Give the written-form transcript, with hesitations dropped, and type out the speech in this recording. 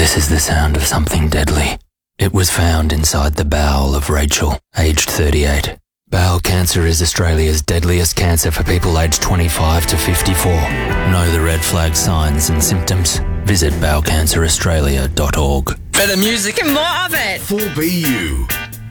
This is the sound of something deadly. It was found inside the bowel of Rachel, aged 38. Bowel cancer is Australia's deadliest cancer for people aged 25 to 54. Know the red flag signs and symptoms? Visit bowelcanceraustralia.org. Better music and more of it. 4BU.